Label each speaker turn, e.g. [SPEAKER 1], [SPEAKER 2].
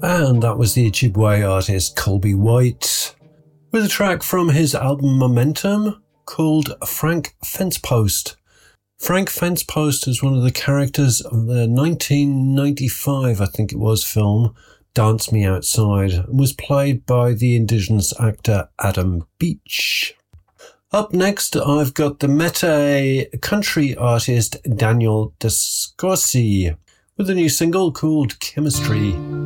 [SPEAKER 1] And that was the Ojibwe artist Colby White with a track from his album Momentum called Frank Fencepost. Frank Fencepost is one of the characters of the 1995, I think it was, film Dance Me Outside, and was played by the Indigenous actor Adam Beach. Up next, I've got the Mete country artist Daniel Descorsi with a new single called Chemistry.